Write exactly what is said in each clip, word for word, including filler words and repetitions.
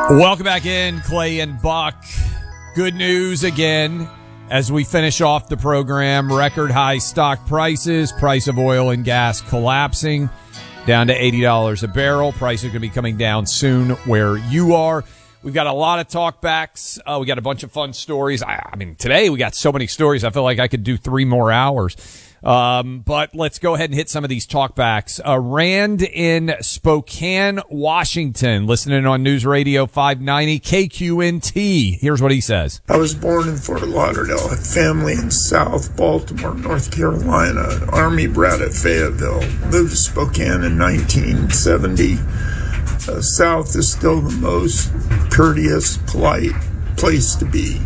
Welcome back in, Clay and Buck. Good news again as we finish off the program. Record high stock prices, price of oil and gas collapsing down to eighty dollars a barrel. Prices are going to be coming down soon where you are. We've got a lot of talkbacks. Uh, we got a bunch of fun stories. I, I mean, today we got so many stories. I feel like I could do three more hours. Um, but let's go ahead and hit some of these talkbacks. Uh, Rand in Spokane, Washington, listening on News Radio five ninety K Q N T. Here's what he says. I was born in Fort Lauderdale, had family in South Baltimore, North Carolina, Army brat at Fayetteville, moved to Spokane in nineteen seventy. Uh, South is still the most courteous, polite place to be.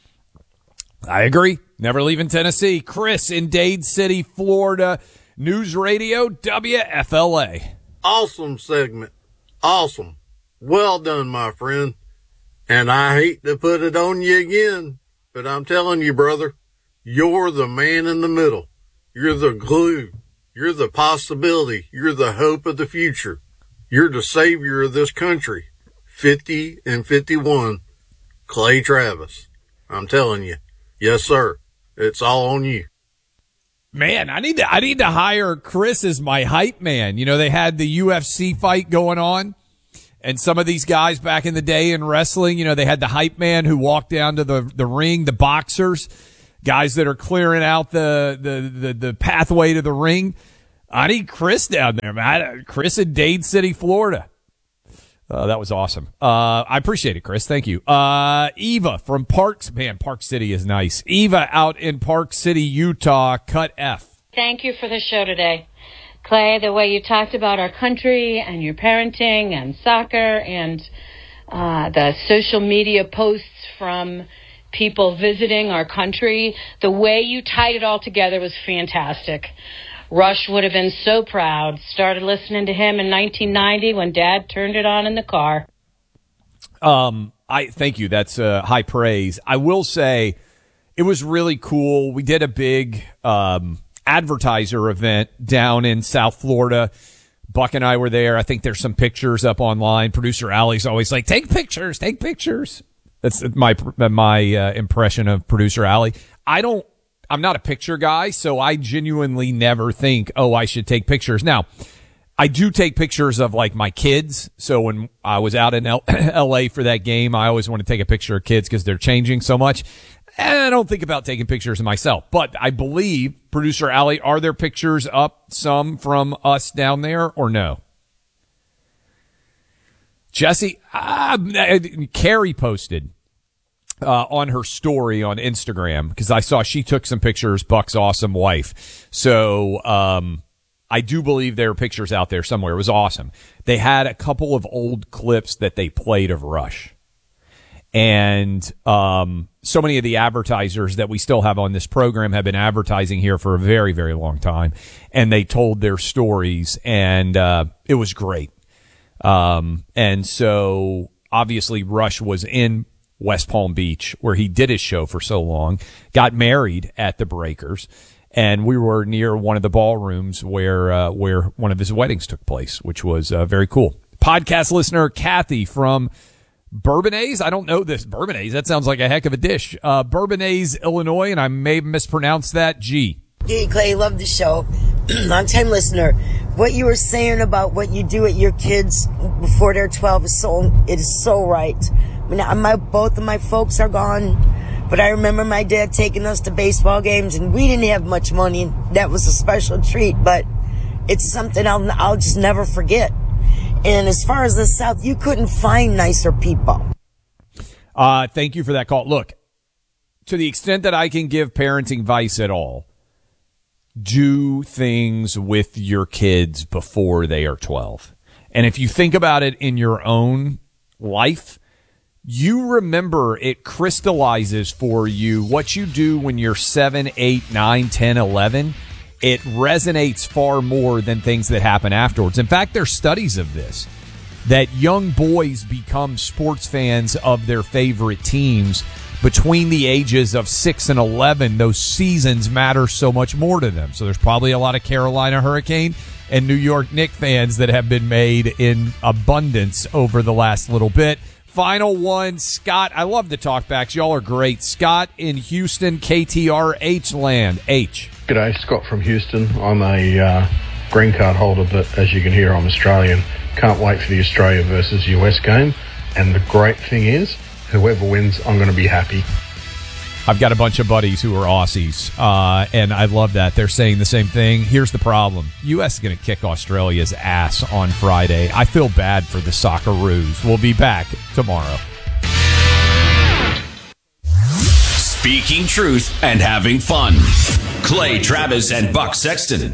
I agree. Never leaving Tennessee. Chris in Dade City, Florida. News Radio W F L A. Awesome segment. Awesome. Well done, my friend. And I hate to put it on you again, but I'm telling you, brother, you're the man in the middle. You're the glue. You're the possibility. You're the hope of the future. You're the savior of this country. fifty and fifty-one, Clay Travis. I'm telling you. Yes, sir. It's all on you. Man, I need to I need to hire Chris as my hype man. You know, they had the U F C fight going on, and some of these guys back in the day in wrestling, you know, they had the hype man who walked down to the, the ring, the boxers, guys that are clearing out the, the, the, the pathway to the ring. I need Chris down there, man. Chris in Dade City, Florida. Uh, that was awesome. Uh, I appreciate it, Chris. Thank you. Uh, Eva from Parks. Man, Park City is nice. Eva out in Park City, Utah. Cut F. Thank you for the show today. Clay, the way you talked about our country and your parenting and soccer and uh, the social media posts from people visiting our country, the way you tied it all together was fantastic. Rush would have been so proud. Started listening to him in nineteen ninety when Dad turned it on in the car. Um, I thank you. That's uh, high praise. I will say it was really cool. We did a big um, advertiser event down in South Florida. Buck and I were there. I think there's some pictures up online. Producer Allie's always like, take pictures, take pictures. That's my my uh, impression of Producer Allie. I don't. I'm not a picture guy, so I genuinely never think, oh, I should take pictures. Now, I do take pictures of, like, my kids. So when I was out in L- L.A. for that game, I always want to take a picture of kids because they're changing so much. And I don't think about taking pictures of myself. But I believe, Producer Allie, are there pictures up, some from us down there, or no? Jesse, uh, Carrie posted. Uh, on her story on Instagram, because I saw she took some pictures, Buck's awesome wife. So, um, I do believe there are pictures out there somewhere. It was awesome. They had a couple of old clips that they played of Rush. And, um, so many of the advertisers that we still have on this program have been advertising here for a very, very long time. And they told their stories, and, uh, it was great. Um, and so obviously Rush was in West Palm Beach, where he did his show for so long, got married at the Breakers, and we were near one of the ballrooms where uh, where one of his weddings took place, which was uh, very cool. Podcast listener Kathy from Bourbonnais. I don't know this. Bourbonnais, that sounds like a heck of a dish. Uh, Bourbonnais, Illinois, and I may mispronounce that. G. Hey, Clay, love the show. Long-time listener. What you were saying about what you do at your kids before they're twelve is so, it is so right. I mean, my, both of my folks are gone, but I remember my dad taking us to baseball games, and we didn't have much money. That was a special treat, but it's something I'll, I'll just never forget. And as far as the South, you couldn't find nicer people. Uh, thank you for that call. Look, to the extent that I can give parenting advice at all, do things with your kids before they are twelve. And if you think about it in your own life, you remember it crystallizes for you what you do when you're seven, eight, nine, ten, eleven. It resonates far more than things that happen afterwards. In fact, there's studies of this, that young boys become sports fans of their favorite teams between the ages of six and eleven. Those seasons matter so much more to them. So there's probably a lot of Carolina Hurricane and New York Knicks fans that have been made in abundance over the last little bit. Final one, Scott. I love the talkbacks. Y'all are great. Scott in Houston, K T R H land. H. G'day, Scott from Houston. I'm a uh, green card holder, but as you can hear, I'm Australian. Can't wait for the Australia versus U S game. And the great thing is, whoever wins, I'm going to be happy. I've got a bunch of buddies who are Aussies, uh, and I love that. They're saying the same thing. Here's the problem. U S is going to kick Australia's ass on Friday. I feel bad for the Socceroos. We'll be back tomorrow. Speaking truth and having fun. Clay Travis and Buck Sexton.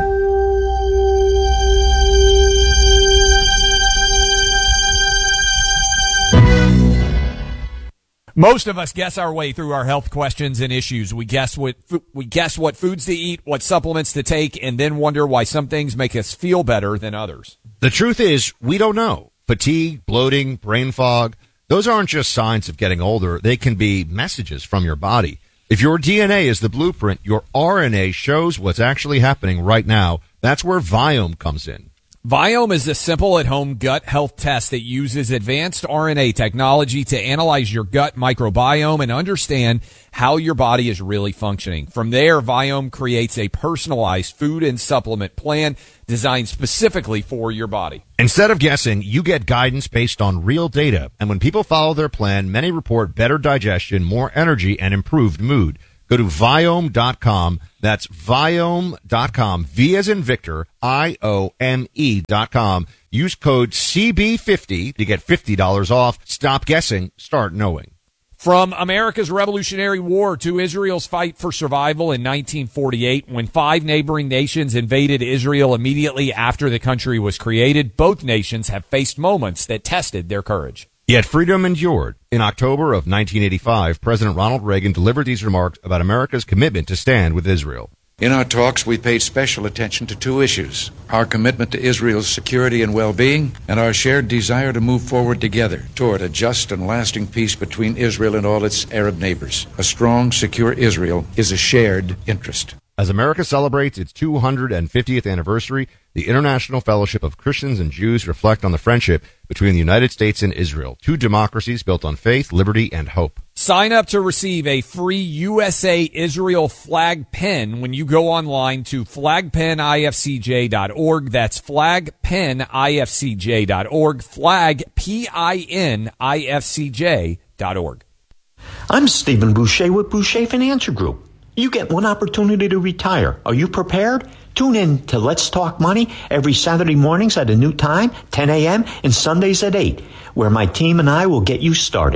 Most of us guess our way through our health questions and issues. We guess what we guess what foods to eat, what supplements to take, and then wonder why some things make us feel better than others. The truth is, we don't know. Fatigue, bloating, brain fog, those aren't just signs of getting older. They can be messages from your body. If your D N A is the blueprint, your R N A shows what's actually happening right now. That's where Viome comes in. Viome is a simple at-home gut health test that uses advanced R N A technology to analyze your gut microbiome and understand how your body is really functioning. From there, Viome creates a personalized food and supplement plan designed specifically for your body. Instead of guessing, you get guidance based on real data. And when people follow their plan, many report better digestion, more energy, and improved mood. Go to Viome dot com. That's Viome dot com. V as in Victor, I O M E dot com. Use code C B fifty to get fifty dollars off. Stop guessing. Start knowing. From America's Revolutionary War to Israel's fight for survival in nineteen forty-eight, when five neighboring nations invaded Israel immediately after the country was created, both nations have faced moments that tested their courage. Yet freedom endured. In October of nineteen eighty-five, President Ronald Reagan delivered these remarks about America's commitment to stand with Israel. In our talks, we paid special attention to two issues: our commitment to Israel's security and well-being, and our shared desire to move forward together toward a just and lasting peace between Israel and all its Arab neighbors. A strong, secure Israel is a shared interest. As America celebrates its two hundred fiftieth anniversary, the International Fellowship of Christians and Jews reflect on the friendship between the United States and Israel, two democracies built on faith, liberty, and hope. Sign up to receive a free U S A Israel flag pin when you go online to flag pin I F C J dot org. That's flag pin I F C J dot org, flag P I N I F C J dot org. I'm Stephen Boucher with Boucher Financial Group. You get one opportunity to retire. Are you prepared? Tune in to Let's Talk Money every Saturday mornings at a new time, ten a.m., and Sundays at eight, where my team and I will get you started.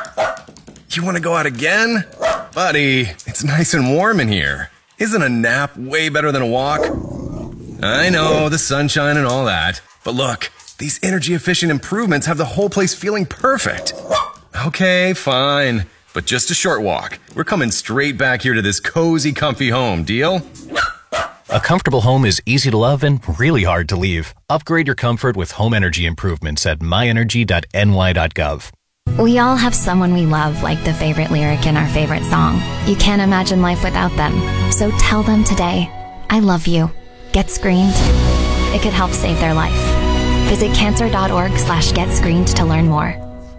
You want to go out again? Buddy, it's nice and warm in here. Isn't a nap way better than a walk? I know, the sunshine and all that. But look, these energy-efficient improvements have the whole place feeling perfect. Okay, fine. But just a short walk. We're coming straight back here to this cozy, comfy home. Deal? A comfortable home is easy to love and really hard to leave. Upgrade your comfort with home energy improvements at my energy dot N Y dot gov. We all have someone we love, like the favorite lyric in our favorite song. You can't imagine life without them. So tell them today, I love you. Get screened. It could help save their life. Visit cancer dot org slash get screened to learn more.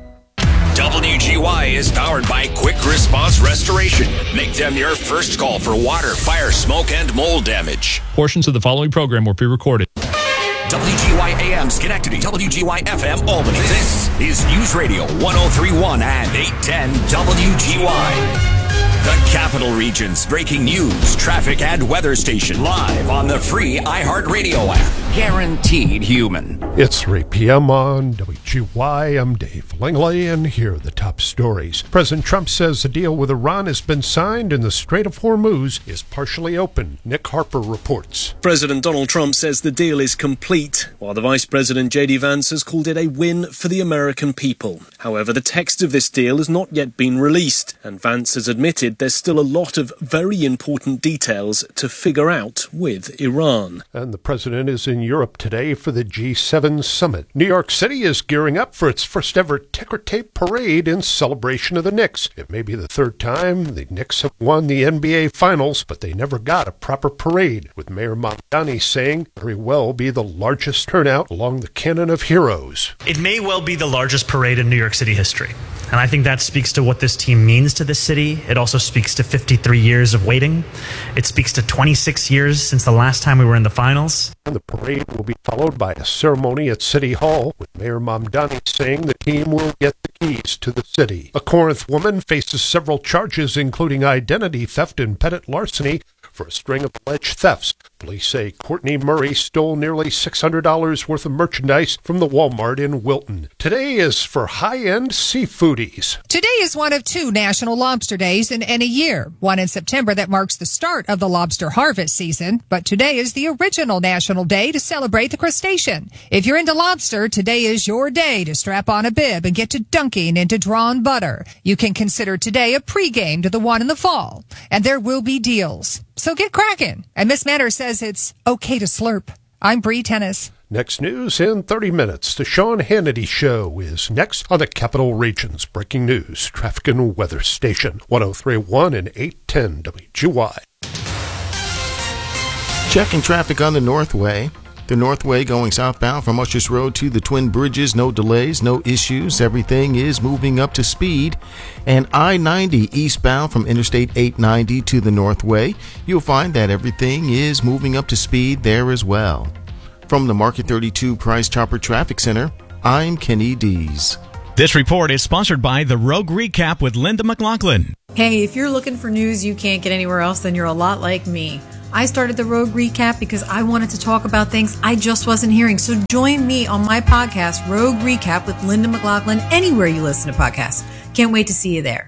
W G Y is powered by Quick Response Restoration. Make them your first call for water, fire, smoke, and mold damage. Portions of the following program will be recorded. W G Y A M Schenectady, W G Y F M Albany. This is News Radio one oh three point one and eight ten W G Y. The Capital Region's breaking news, traffic, and weather station live on the free iHeartRadio app. Guaranteed human. It's three p.m. on W G Y. I'm Dave Langley, and here are the top stories. President Trump says the deal with Iran has been signed and the Strait of Hormuz is partially open. Nick Harper reports. President Donald Trump says the deal is complete, while the Vice President J D Vance has called it a win for the American people. However, the text of this deal has not yet been released, and Vance has admitted there's still a lot of very important details to figure out with Iran. And the president is in Europe today for the G seven summit. New York City is gearing up for its first ever ticker tape parade in celebration of the Knicks. It may be the third time the Knicks have won the N B A Finals, but they never got a proper parade, with Mayor Mamdani saying it very well be the largest turnout along the canon of heroes. It may well be the largest parade in New York City history. And I think that speaks to what this team means to this city. It also speaks to fifty-three years of waiting. It speaks to twenty-six years since the last time we were in the finals. And the parade will be followed by a ceremony at City Hall, with Mayor Mamdani saying the team will get the keys to the city. A Corinth woman faces several charges, including identity theft and petty larceny, for a string of alleged thefts. Police say Courtney Murray stole nearly six hundred dollars worth of merchandise from the Walmart in Wilton. Today is for high-end seafoodies. Today is one of two National Lobster Days in any year. One in September that marks the start of the lobster harvest season, but today is the original national day to celebrate the crustacean. If you're into lobster, today is your day to strap on a bib and get to dunking into drawn butter. You can consider today a pregame to the one in the fall, and there will be deals. So get cracking. And Miss Manor says it's okay to slurp. I'm Bree Tennis. Next news in thirty minutes. The Sean Hannity Show is next on the Capital Region's Breaking News Traffic and Weather Station, one oh three point one and eight ten W G Y. Checking traffic on the Northway. The Northway going southbound from Ushers Road to the Twin Bridges. No delays, no issues. Everything is moving up to speed. And I ninety eastbound from Interstate eight ninety to the Northway. You'll find that everything is moving up to speed there as well. From the Market thirty-two Price Chopper Traffic Center, I'm Kenny Dees. This report is sponsored by The Rogue Recap with Linda McLaughlin. Hey, if you're looking for news you can't get anywhere else, then you're a lot like me. I started the Rogue Recap because I wanted to talk about things I just wasn't hearing. So join me on my podcast, Rogue Recap with Linda McLaughlin, anywhere you listen to podcasts. Can't wait to see you there.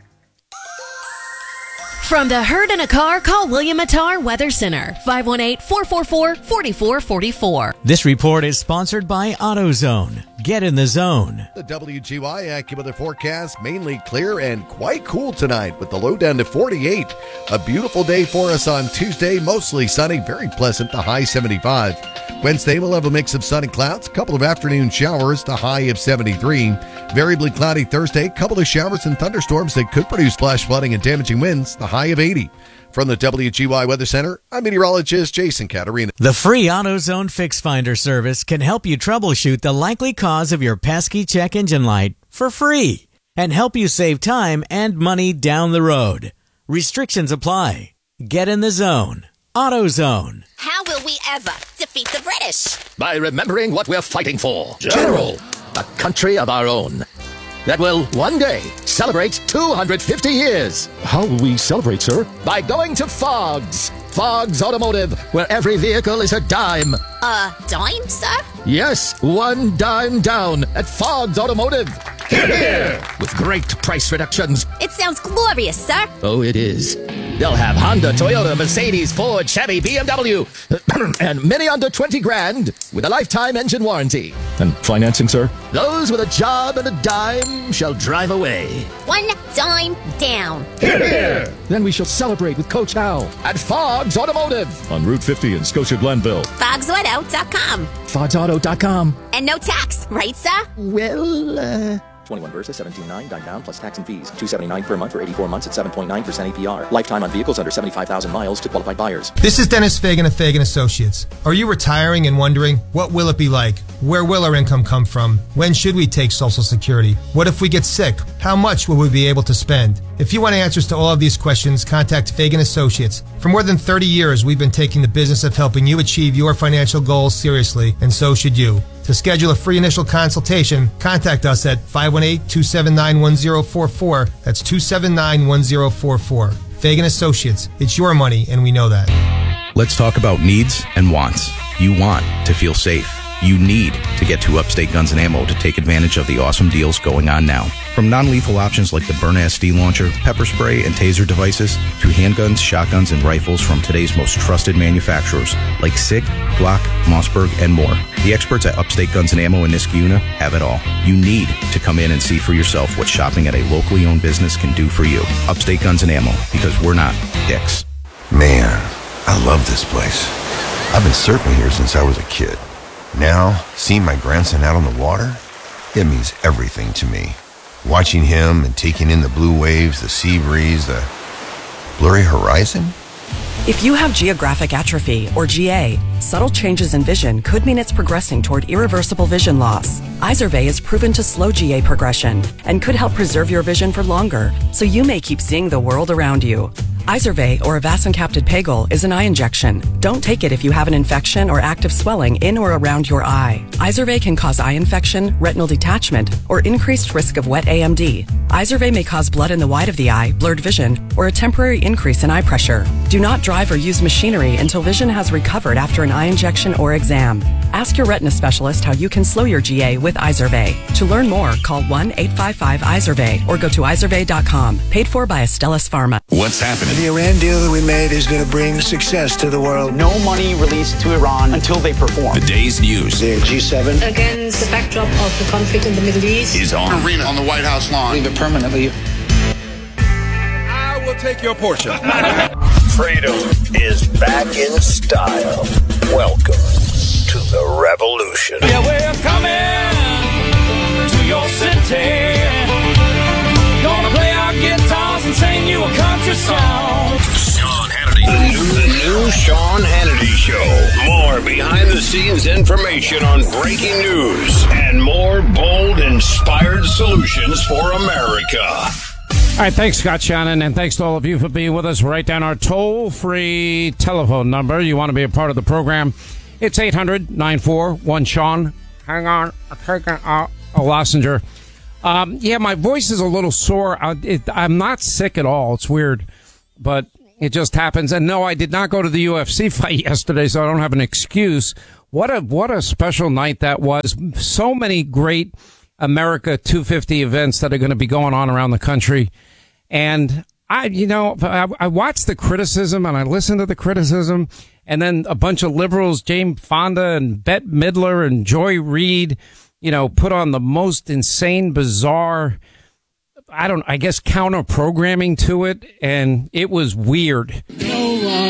From the Herd in a Car, call William Attar Weather Center, five one eight, four four four, four four four four. This report is sponsored by AutoZone. Get in the zone. The W G Y AccuWeather forecast, mainly clear and quite cool tonight with the low down to forty-eight. A beautiful day for us on Tuesday, mostly sunny, very pleasant, the high seventy-five. Wednesday, we'll have a mix of sun and clouds, a couple of afternoon showers, the high of seventy-three. Variably cloudy Thursday, couple of showers and thunderstorms that could produce flash flooding and damaging winds, the high of eighty. From the W G Y Weather Center, I'm meteorologist Jason Caterina. The free AutoZone Fix Finder service can help you troubleshoot the likely cause of your pesky check engine light for free and help you save time and money down the road. Restrictions apply. Get in the zone. AutoZone. How will we ever defeat the British? By remembering what we're fighting for. General, a country of our own that will one day celebrate two hundred fifty years. How will we celebrate, sir? By going to Fogg's. Fogg's Automotive, where every vehicle is a dime. A dime, sir? Yes, one dime down at Fogg's Automotive. Here, here. With great price reductions. It sounds glorious, sir. Oh, it is. They'll have Honda, Toyota, Mercedes, Ford, Chevy, B M W, and many under twenty grand with a lifetime engine warranty. And financing, sir? Those with a job and a dime shall drive away. One dime down. Here, here. Then we shall celebrate with Coach Hal at Fogg's Automotive on Route fifty in Scotia Glenville. Fogs Auto dot com. Fogs Auto dot com. And no tax, right, sir? Well, uh... twenty-one Versa, seventeen nine, dime down, plus tax and fees. two seventy-nine per month for eighty-four months at seven point nine percent A P R. Lifetime on vehicles under seventy-five thousand miles to qualified buyers. This is Dennis Fagan of Fagan Associates. Are you retiring and wondering, what will it be like? Where will our income come from? When should we take Social Security? What if we get sick? How much will we be able to spend? If you want answers to all of these questions, contact Fagan Associates. For more than thirty years, we've been taking the business of helping you achieve your financial goals seriously, and so should you. To schedule a free initial consultation, contact us at five one eight, two seven nine, one zero four four. That's two seven nine, one zero four four. Fagan Associates. It's your money, and we know that. Let's talk about needs and wants. You want to feel safe. You need to get to Upstate Guns and Ammo to take advantage of the awesome deals going on now. From non-lethal options like the Byrna S D launcher, pepper spray, and taser devices, to handguns, shotguns, and rifles from today's most trusted manufacturers like SIG, Glock, Mossberg, and more. The experts at Upstate Guns and Ammo in Niskayuna have it all. You need to come in and see for yourself what shopping at a locally owned business can do for you. Upstate Guns and Ammo, because we're not dicks. Man, I love this place. I've been surfing here since I was a kid. Now, seeing my grandson out on the water, it means everything to me. Watching him and taking in the blue waves, the sea breeze, the blurry horizon. If you have geographic atrophy, or G A, subtle changes in vision could mean it's progressing toward irreversible vision loss. Izervay is proven to slow G A progression and could help preserve your vision for longer, so you may keep seeing the world around you. Izervay, or avacincaptad pegol, is an eye injection. Don't take it if you have an infection or active swelling in or around your eye. Izervay can cause eye infection, retinal detachment, or increased risk of wet A M D. Izervay may cause blood in the white of the eye, blurred vision, or a temporary increase in eye pressure. Do not drive or use machinery until vision has recovered after an eye injection or exam. Ask your retina specialist how you can slow your G A with Izervay. To learn more, call one eight five five Izervay or go to izervay dot com. Paid for by Astellas Pharma. What's happening? The Iran deal that we made is going to bring success to the world. No money released to Iran until they perform. The day's news. The G seven. Against the backdrop of the conflict in the Middle East. Is on. Arena on the White House lawn. Leave it permanently. I will take your portion. Freedom is back in style. Welcome to the revolution. Yeah, we're coming to your city. Gonna play our guitars and sing you a country song. Sean Hannity. The new, the new Sean Hannity Show. More behind-the-scenes information on breaking news and more bold, inspired solutions for America. All right, thanks, Scott Shannon, and thanks to all of you for being with us. Write down our toll-free telephone number. You want to be a part of the program. It's eight hundred nine four one Sean. Hang on. I'm taking out a Lossinger. Um, yeah, my voice is a little sore. I, it, I'm not sick at all. It's weird, but it just happens. And no, I did not go to the U F C fight yesterday, so I don't have an excuse. What a what a special night that was. So many great America two fifty events that are going to be going on around the country. And I, you know, I, I watched the criticism and I listened to the criticism, and then a bunch of liberals, Jane Fonda and Bette Midler and Joy Reid, you know, put on the most insane, bizarre, I don't, I guess, counter programming to it. And it was weird. No, uh